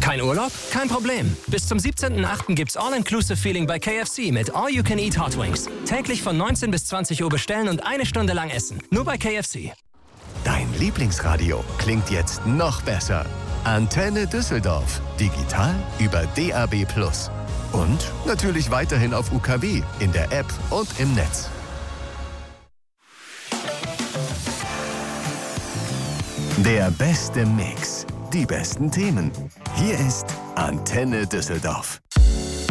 Kein Urlaub? Kein Problem. Bis zum 17.08. gibt's All-Inclusive-Feeling bei KFC mit All-You-Can-Eat Hot Wings. Täglich von 19 bis 20 Uhr bestellen und 1 Stunde lang essen. Nur bei KFC. Dein Lieblingsradio klingt jetzt noch besser. Antenne Düsseldorf. Digital über DAB+. Und natürlich weiterhin auf UKW, in der App und im Netz. Der beste Mix. Die besten Themen. Hier ist Antenne Düsseldorf.